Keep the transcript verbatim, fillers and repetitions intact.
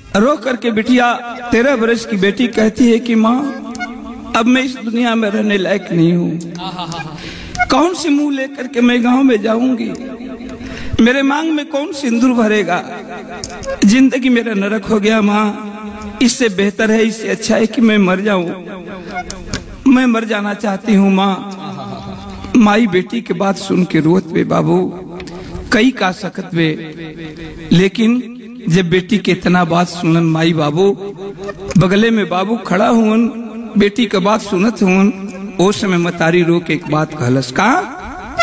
रो करके बिटिया तेरह वर्ष की बेटी कहती है कि माँ अब मैं इस दुनिया में रहने लायक नहीं हूँ। कौन सी मुंह लेकर के मैं गांव में जाऊंगी? मेरे मांग में कौन सिंदूर भरेगा? जिंदगी मेरा नरक हो गया माँ। इससे बेहतर है, इससे अच्छा है कि मैं मर जाऊं। मैं मर जाना चाहती हूँ माँ। माई बेटी के बात सुन के रोत वे बाबू कई का सकत वे, लेकिन जब बेटी के इतना बात सुनन माई बाबू बगले में बाबू खड़ा हुन, बेटी के बात सुनत हुन, ओ समय मतारी रो के एक बात कहलस का